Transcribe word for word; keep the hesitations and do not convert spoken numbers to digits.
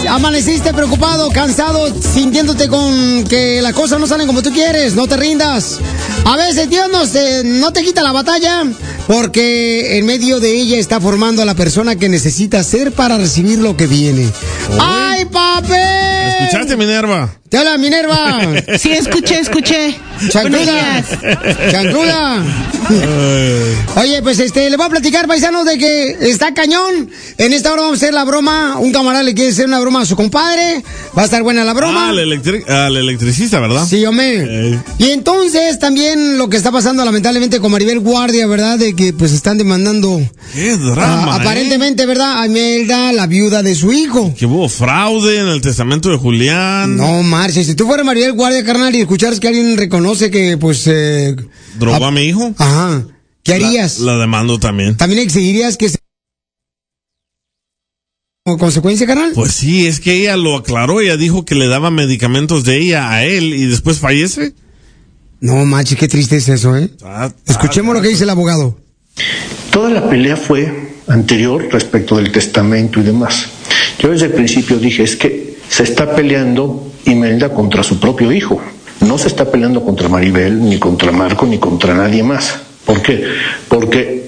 amaneciste preocupado, cansado, sintiéndote con que las cosas no salen como tú quieres, no te rindas. A veces Dios no, se, no te quita la batalla porque en medio de ella está formando a la persona que necesita ser para recibir lo que viene. Uy. ¡Ay, papi! ¿Escuchaste, Minerva? Te habla, Minerva. Sí, escuché, escuché. Chancluda. Chancluda. Oye, pues este, le voy a platicar, paisanos, de que está cañón. En esta hora vamos a hacer la broma. Un camarada le quiere hacer una broma a su compadre. Va a estar buena la broma. Ah, al, electri- al electricista, ¿verdad? Sí, hombre. Eh. Y entonces también lo que está pasando lamentablemente con Maribel Guardia, ¿verdad? De que pues están demandando. Qué drama. A, aparentemente, ¿eh? ¿verdad? A Imelda, la viuda de su hijo. Que hubo fraude en el testamento de Julián. No, Marcia, si tú fueras Maribel Guardia, carnal, y escucharas que alguien reconoce que, pues... Eh, ¿Drogó a, a mi hijo? Ajá. ¿Qué harías? La, la demando también. ¿También exigirías que se... como consecuencia, carnal? Pues sí, es que ella lo aclaró. Ella dijo que le daba medicamentos de ella a él y después fallece. No, machi, qué triste es eso, ¿eh? Ah, Escuchemos ah, lo que dice el abogado. Toda la pelea fue anterior respecto del testamento y demás. Yo desde el principio dije, es que se está peleando Imelda contra su propio hijo. No se está peleando contra Maribel, ni contra Marco, ni contra nadie más. ¿Por qué? Porque